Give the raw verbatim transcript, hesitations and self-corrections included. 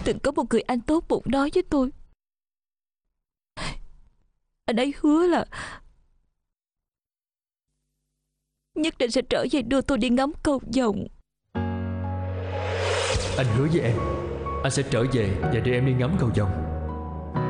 từng có một người anh tốt bụng nói với tôi, anh ấy hứa là nhất định sẽ trở về đưa tôi đi ngắm cầu vồng. Anh hứa với em, anh sẽ trở về và đưa em đi ngắm cầu vồng.